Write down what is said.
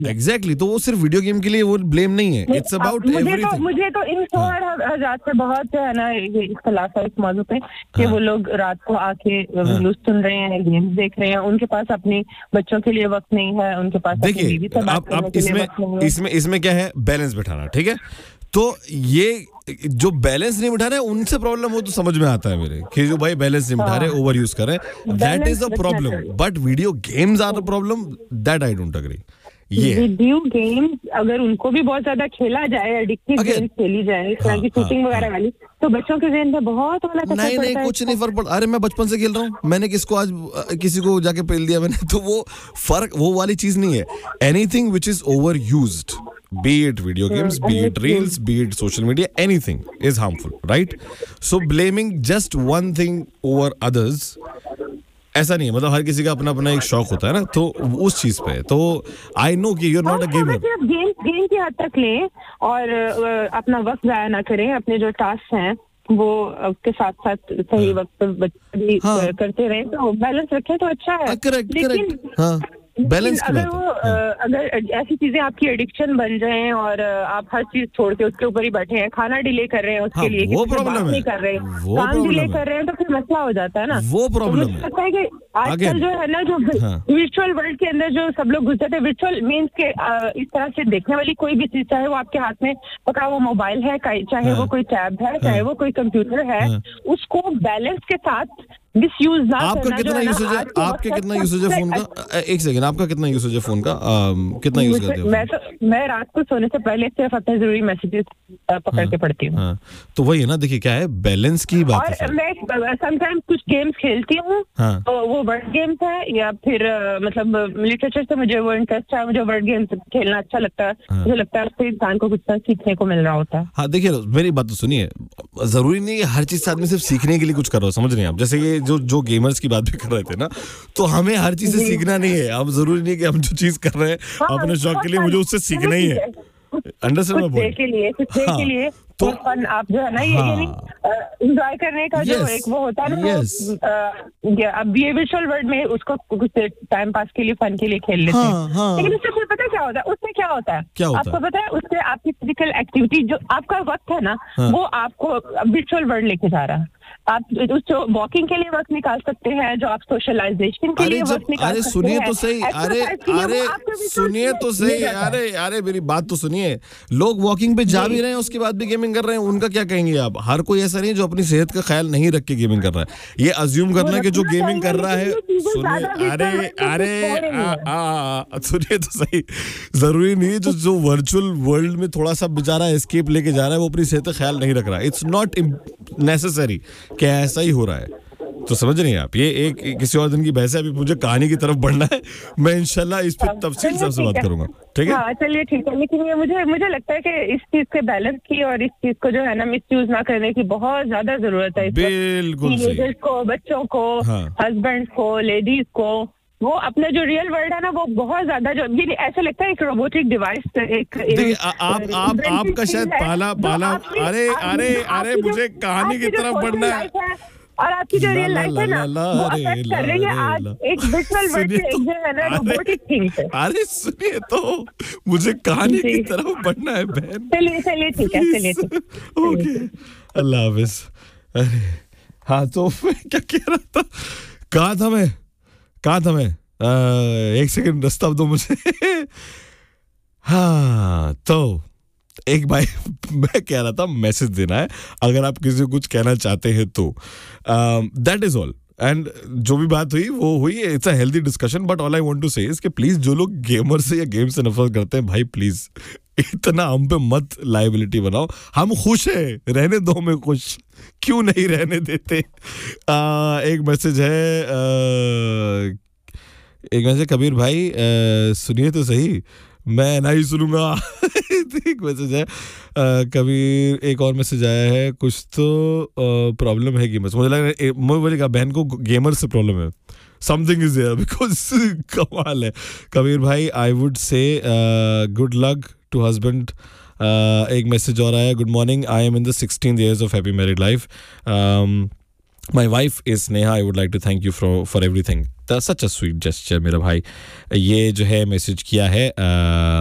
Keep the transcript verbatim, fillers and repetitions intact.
Exactly, तो वो सिर्फ वीडियो गेम के लिए वो ब्लेम नहीं है, इट्स अबाउट एवरीथिंग। मुझे तो इन शोहर हज़ार से बहुत जो है ना ये इख्तलाफ है इस मौजू पे कि वो लोग रात को आके न्यूज़ सुन रहे हैं, गेम्स देख रहे हैं, उनके पास अपनी बच्चों के लिए वक्त नहीं है, उनके पास अपनी बीवी से बात करने के लिए वक्त नहीं है। इसमें इसमें क्या है, बैलेंस बिठाना, ठीक है। तो ये जो बैलेंस नहीं बिठा रहे उनसे प्रॉब्लम हो तो समझ में आता है मेरे कि जो भाई बैलेंस नहीं बिठा रहे, ओवर यूज कर रहे हैं, that is a problem, but video games are the problem, that I don't agree. ये वीडियो गेम्स अगर उनको भी बहुत ज्यादा खेला जाए, एडिक्टिव गेम्स खेली जाए, इस तरह की शूटिंग वगैरह वाली, तो बच्चों के ज़हन में बहुत गलत असर पड़ता है। नहीं नहीं कुछ नहीं फर्क पड़ता। अरे मैं बचपन से खेल रहा हूँ, मैंने किसको आज किसी को जाके पेल दिया मैंने, तो वो फर्क वो वाली चीज नहीं है। Anything which is over used, be it video games, be it reels, be it social media, anything is harmful, right? So blaming just one thing over others, ऐसा नहीं है, मतलब हर किसी का अपना अपना एक शौक होता है ना, तो उस चीज पे तो आई नो कि you are not a gamer. Game game की हद तक लें और अपना वक्त जाया ना करें, अपने जो टास्क हैं वो के साथ साथ सही वक्त पर भी करते रहें, तो बैलेंस रखें तो अच्छा है। करेक्ट करेक्ट, हाँ बैलेंस की अगर वो अगर ऐसी चीजें आपकी एडिक्शन बन जाएं और आप हर चीज छोड़ के उसके ऊपर ही बैठे हैं, खाना डिले कर रहे हैं उसके लिए, वो प्रॉब्लम है, नहीं कर रहे हैं, काम डिले कर रहे हैं, तो फिर मसला हो जाता है ना, वो प्रॉब्लम है। लगता है कि आजकल जो है ना, जो वर्चुअल वर्ल्ड के अंदर जो सब लोग घुसे थे, वर्चुअल मीन्स के इस तरह से देखने वाली कोई भी चीज, चाहे वो आपके हाथ में पकड़ा वो मोबाइल है, चाहे वो कोई टैब है, चाहे वो कोई कंप्यूटर है, उसको बैलेंस के साथ मिसयूज ना आपका करना। कितना यूसेज है, आपके कितना यूसेज है फोन का? एक सेकंड, आपका कितना यूसेज है फोन का? कितना यूज करते हो? मैं तो मैं रात को सोने से पहले सिर्फ अपने जरूरी मैसेजेस पकड़ के पढ़ती हूँ। हाँ, तो वही है ना, देखिए क्या है, बैलेंस की बात है। और मैं समटाइम्स कुछ गेम्स खेलती हूँ, तो वो वर्ड गेम्स है या फिर मतलब लिटरेचर से मुझे वो इंटरेस्ट है, मुझे वर्ड गेम्स खेलना अच्छा लगता है, मुझे लगता है उससे इंसान को कुछ सीखने को मिल रहा होता है। हाँ देखिए, मेरी बात तो सुनिए, जरूरी नहीं है हर चीज से आदमी सिर्फ सीखने के लिए कुछ कर रहा हो, समझ रहे हैं आप? जैसे ये जो जो गेमर्स की बात भी कर रहे थे ना, तो हमें हर चीज से सीखना नहीं है। अब जरूरी नहीं है कि हम जो चीज कर रहे हैं हाँ, अपने शौक के लिए, मुझे उससे सीखना ही है। अंडरस्टैंड मैं बोल के लिए कुछ हाँ, के लिए तो फन आप जो है ना, ये एंजॉय करने का जो एक वो होता है ना, अब ये विजुअल वर्ल्ड में उसको कुछ टाइम पास के लिए, फन के लिए खेल लेते हैं, लेकिन उससे फिर पता क्या होता है, उसमें क्या होता है आपको पता है, उससे आपकी फिजिकल एक्टिविटी, जो आपका वक्त है ना, वो आपको विजुअल वर्ल्ड लेके जा रहा है। आप जो वॉकिंग के लिए वक्त निकाल सकते हैं, जो आप सोशलाइजेशन के लिए वक्त निकाल अरे सकते सुनिए हैं, तो सही, अरे अरे सुनिए तो सही, अरे अरे मेरी बात तो सुनिए, लोग वॉकिंग पे जा भी रहे हैं उसके बाद भी गेमिंग कर रहे हैं, उनका क्या कहेंगे आप? हर कोई ऐसा नहीं जो अपनी सेहत का ख्याल नहीं रख के गेमिंग कर रहा है। ये अज्यूम करना कि जो गेमिंग कर रहा है, सुनिए अरे अरे सुनिए तो सही, जरूरी नहीं जो जो वर्चुअल वर्ल्ड में थोड़ा सा बेचारा एस्केप लेके जा रहा है वो अपनी सेहत का ख्याल नहीं रख रहा है। इट्स नॉट नेसेसरी क्या ऐसा ही हो रहा है, तो समझ नहीं आप? ये एक, एक किसी और दिन की बहस है, अभी मुझे कहानी की तरफ बढ़ना है, मैं इंशाल्लाह इस पे तफसील से आपसे बात करूंगा, ठीक है? हाँ चलिए ठीक है, लेकिन ये मुझे मुझे लगता है कि इस चीज के बैलेंस की और इस चीज को जो है ना मिसयूज ना करने की बहुत ज्यादा जरूरत है। बिल्कुल सही, को, बच्चों को, हस्बैंड को, लेडीज को, वो अपना जो रियल वर्ल्ड है ना, वो बहुत ज्यादा जो ये ऐसा लगता है एक रोबोटिक डिवाइस, एक देखिए आप आप आपका शायद पाला पाला अरे अरे अरे मुझे कहानी की तरफ बढ़ना है, और आपकी जो रियल लाइफ है ना वो अफेक्ट कर रही है आज एक विजुअल वर्ल्ड से एक जो है ना रोबोटिक थिंग से। अरे सुनिए तो, मुझे कहानी की तरफ बढ़ना है बहन। चलिए चलिए ठीक है, चलिए ओके, अल्लाह हाफिज। अरे हाँ, तो मैं क्या कह रहा था, कहाँ था मैं कहाँ था मैं एक सेकंड रास्ता दो मुझे। हाँ, तो एक भाई मैं कह रहा था मैसेज देना है अगर आप किसी को कुछ कहना चाहते हैं तो, दैट इज ऑल। एंड जो भी बात हुई वो हुई, it's a healthy discussion, but all I want to से इज कि प्लीज जो लोग गेमर से या गेम से नफरत करते हैं, भाई प्लीज इतना हम पे मत लायबिलिटी बनाओ। हम खुश हैं, रहने दो हमें खुश, क्यों नहीं रहने देते। आ, एक मैसेज है आ, एक मैसेज, कबीर भाई सुनिए तो सही, मैं नहीं सुनूंगा। एक मैसेज है कबीर, एक और मैसेज आया है, कुछ तो प्रॉब्लम है गेमर, मुझे लग रहा है मुझे बोलेगा बहन को गेमर से प्रॉब्लम है, समथिंग इज देयर बिकॉज कमाल है। कबीर भाई I would say good luck to husband. एक मैसेज और आया, good morning, I am in the sixteenth years of happy married life, My wife is Neha. I would like to thank you for for everything. That's such a sweet gesture, मेरा भाई. ये जो है message किया है